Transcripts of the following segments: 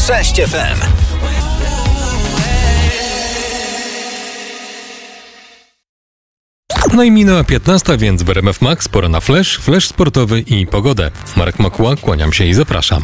6 FM. No i minęła 15, więc w RMF Max pora na flash sportowy i pogodę. Marek Makła, kłaniam się i zapraszam.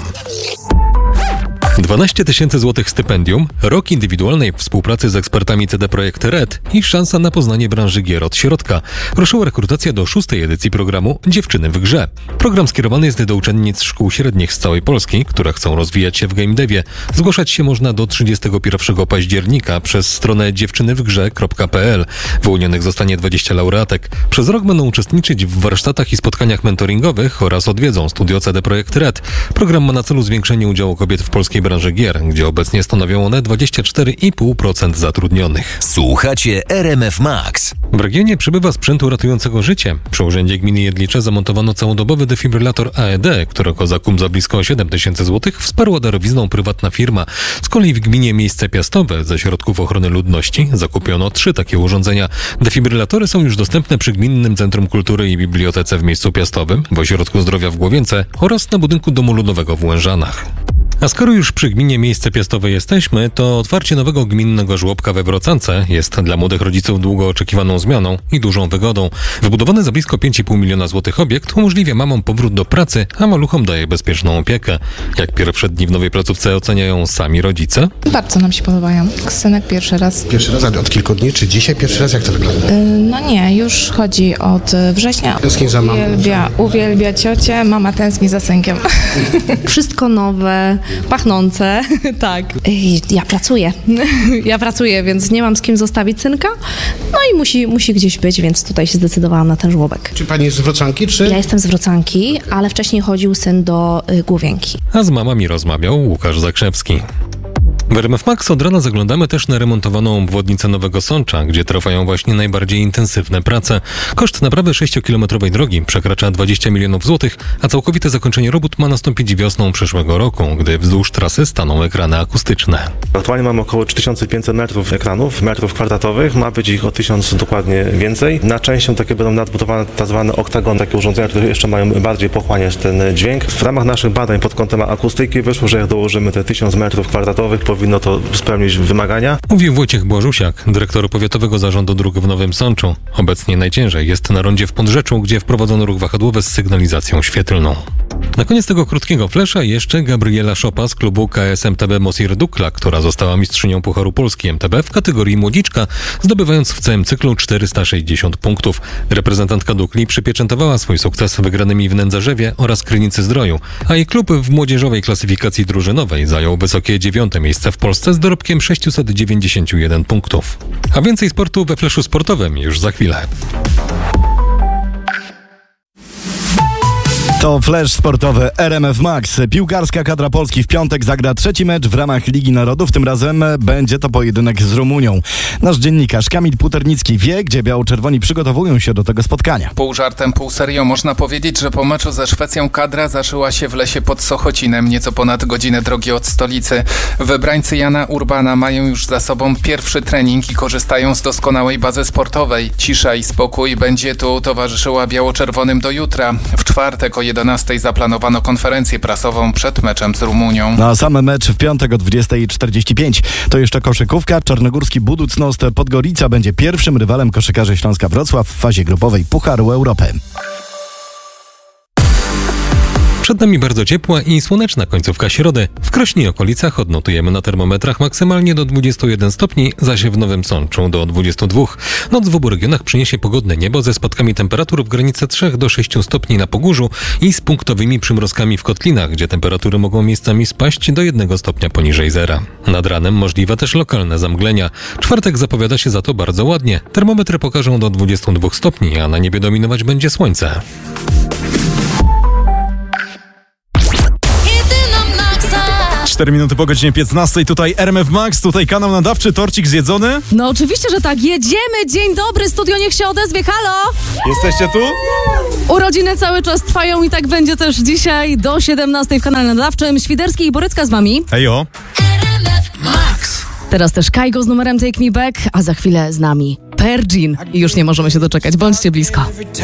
12 000 złotych stypendium, rok indywidualnej współpracy z ekspertami CD Projekt Red i szansa na poznanie branży gier od środka. Ruszyła rekrutacja do 6. edycji programu Dziewczyny w grze. Program skierowany jest do uczennic szkół średnich z całej Polski, które chcą rozwijać się w game devie. Zgłaszać się można do 31 października przez stronę dziewczynywgrze.pl. Wyłonionych zostanie 20 laureatek. Przez rok będą uczestniczyć w warsztatach i spotkaniach mentoringowych oraz odwiedzą studio CD Projekt Red. Program ma na celu zwiększenie udziału kobiet w polskiej branży gier, gdzie obecnie stanowią one 24,5% zatrudnionych. Słuchacie RMF Max. W regionie przybywa sprzętu ratującego życie. Przy Urzędzie Gminy Jedlicze zamontowano całodobowy defibrylator AED, którego zakup za blisko 7 000 złotych wsparła darowizną prywatna firma. Z kolei w gminie Miejsce Piastowe ze środków ochrony ludności zakupiono 3 takie urządzenia. Defibrylatory są już dostępne przy Gminnym Centrum Kultury i Bibliotece w Miejscu Piastowym, w Ośrodku Zdrowia w Głowience oraz na budynku Domu Ludowego w Łężanach. A skoro już przy gminie Miejsce Piastowe jesteśmy, to otwarcie nowego gminnego żłobka we Wrocance jest dla młodych rodziców długo oczekiwaną zmianą i dużą wygodą. Wybudowany za blisko 5,5 miliona złotych obiekt umożliwia mamom powrót do pracy, a maluchom daje bezpieczną opiekę. Jak pierwsze dni w nowej placówce oceniają sami rodzice? Bardzo nam się podobają. Synek pierwszy raz. Pierwszy raz, ale od kilku dni, czy dzisiaj pierwszy raz? Jak to wygląda? No nie, już chodzi od września. Tęskni za mamą. Uwielbia ciocię, mama tęskni za synkiem. Wszystko nowe, pachnące, tak. Ja pracuję, więc nie mam z kim zostawić synka, no i musi gdzieś być, więc tutaj się zdecydowałam na ten żłobek. Czy pani jest z Wrocanki, czy? Ja jestem z Wrocanki, ale wcześniej chodził syn do Główienki. A z mamami rozmawiał Łukasz Zakrzewski. W RMF Max od rana zaglądamy też na remontowaną obwodnicę Nowego Sącza, gdzie trwają właśnie najbardziej intensywne prace. Koszt naprawy 6-kilometrowej drogi przekracza 20 milionów złotych, a całkowite zakończenie robót ma nastąpić wiosną przyszłego roku, gdy wzdłuż trasy staną ekrany akustyczne. Aktualnie mamy około 3500 metrów ekranów, metrów kwadratowych, ma być ich o 1000 dokładnie więcej. Na częścią takie będą nadbudowane tak zwane oktagon, takie urządzenia, które jeszcze mają bardziej pochłaniać ten dźwięk. W ramach naszych badań pod kątem akustyki wyszło, że jak dołożymy te 1000 metrów kwadratowych, powinno to spełnić wymagania. Mówił Wojciech Błażusiak, dyrektor Powiatowego Zarządu Dróg w Nowym Sączu. Obecnie najciężej jest na rondzie w Pądrzeczu, gdzie wprowadzono ruch wahadłowy z sygnalizacją świetlną. Na koniec tego krótkiego flesza jeszcze Gabriela Szopa z klubu KS MTB Mosir Dukla, która została mistrzynią Pucharu Polski MTB w kategorii młodziczka, zdobywając w całym cyklu 460 punktów. Reprezentantka Dukli przypieczętowała swój sukces wygranymi w Nędzarzewie oraz Krynicy Zdroju, a jej klub w młodzieżowej klasyfikacji drużynowej zajął wysokie 9. miejsce w Polsce z dorobkiem 691 punktów. A więcej sportu we fleszu sportowym już za chwilę. To flash sportowy RMF Max. Piłkarska kadra Polski w piątek zagra 3. mecz w ramach Ligi Narodów. Tym razem będzie to pojedynek z Rumunią. Nasz dziennikarz Kamil Puternicki wie, gdzie biało-czerwoni przygotowują się do tego spotkania. Pół żartem, pół serio można powiedzieć, że po meczu ze Szwecją kadra zaszyła się w lesie pod Sochocinem, nieco ponad godzinę drogi od stolicy. Wybrańcy Jana Urbana mają już za sobą pierwszy trening i korzystają z doskonałej bazy sportowej. Cisza i spokój będzie tu towarzyszyła biało-czerwonym do jutra. W czwartek o 11 zaplanowano konferencję prasową przed meczem z Rumunią. Na sam mecz w piątek o 20:45. To jeszcze koszykówka. Czarnogórski Buducnost Podgorica będzie pierwszym rywalem koszykarzy Śląska Wrocław w fazie grupowej Pucharu Europy. Przed nami bardzo ciepła i słoneczna końcówka środy. W Krośnie i okolicach odnotujemy na termometrach maksymalnie do 21 stopni, zaś w Nowym Sączu do 22. Noc w obu regionach przyniesie pogodne niebo ze spadkami temperatur w granicy 3 do 6 stopni na Pogórzu i z punktowymi przymrozkami w Kotlinach, gdzie temperatury mogą miejscami spaść do 1 stopnia poniżej zera. Nad ranem możliwe też lokalne zamglenia. Czwartek zapowiada się za to bardzo ładnie. Termometry pokażą do 22 stopni, a na niebie dominować będzie słońce. 4 minuty po godzinie 15. Tutaj RMF Max, tutaj kanał nadawczy, torcik zjedzony. No oczywiście, że tak. Jedziemy. Dzień dobry, studio niech się odezwie. Halo! Jesteście tu? Urodziny cały czas trwają i tak będzie też dzisiaj do 17 w kanale nadawczym. Świderski i Borycka z wami. Ejo. RMF Max. Teraz też Kaigo z numerem Take Me Back, a za chwilę z nami Pergin. I już nie możemy się doczekać. Bądźcie blisko.